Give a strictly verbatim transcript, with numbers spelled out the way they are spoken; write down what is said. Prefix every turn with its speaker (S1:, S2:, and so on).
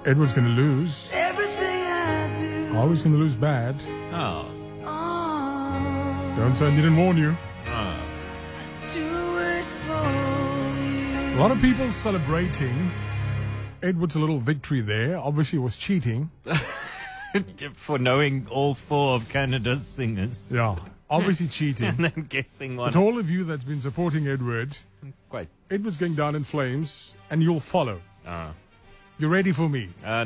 S1: Edward's going to lose.
S2: Everything I do.
S1: Oh, he's going to lose bad.
S3: Oh.
S2: Oh,
S1: Don't say I didn't warn you.
S3: Oh.
S2: do it for you.
S1: A lot of people celebrating Edward's little victory there. Obviously, it was cheating.
S3: For knowing all four of Canada's singers.
S1: Yeah, obviously cheating.
S3: And then guessing
S1: So
S3: one.
S1: to all of you that's been supporting Edward,
S3: Quite.
S1: Edward's going down in flames, and you'll follow.
S3: Uh,
S1: You're ready for me.
S3: uh,